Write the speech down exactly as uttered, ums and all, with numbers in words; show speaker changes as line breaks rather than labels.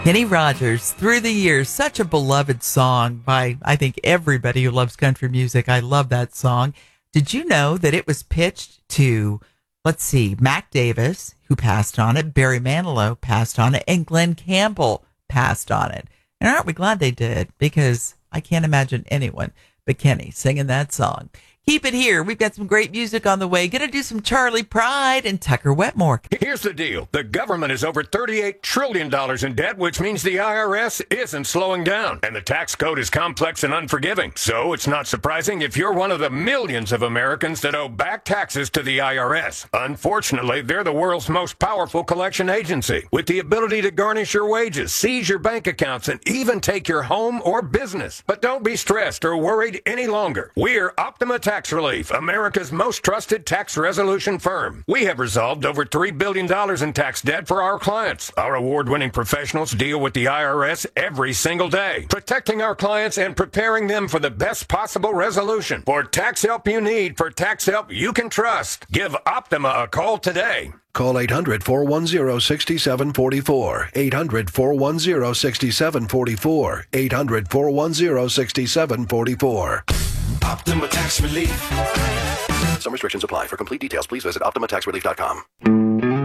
Kenny Rogers, Through the Years, such a beloved song by, I think, everybody who loves country music. I love that song. Did you know that it was pitched to, let's see, Mac Davis, who passed on it, Barry Manilow passed on it, and Glenn Campbell passed on it. And aren't we glad they did? Because I can't imagine anyone but Kenny singing that song. Keep it here. We've got some great music on the way. Gonna do some Charlie Pride and Tucker Wetmore.
Here's the deal. The government is over thirty-eight trillion dollars in debt, which means the I R S isn't slowing down. And the tax code is complex and unforgiving. So it's not surprising if you're one of the millions of Americans that owe back taxes to the I R S. Unfortunately, they're the world's most powerful collection agency, with the ability to garnish your wages, seize your bank accounts, and even take your home or business. But don't be stressed or worried any longer. We're Optima Tax Relief, America's most trusted tax resolution firm. We have resolved over three billion dollars in tax debt for our clients. Our award-winning professionals deal with the I R S every single day, protecting our clients and preparing them for the best possible resolution. For tax help you need, for tax help you can trust, give Optima a call today.
Call eight hundred, four one zero, six seven four four. eight hundred, four one zero, six seven four four. eight hundred, four one zero, six seven four four.
Optima Tax Relief.
Some restrictions apply. For complete details, please visit optima tax relief dot com.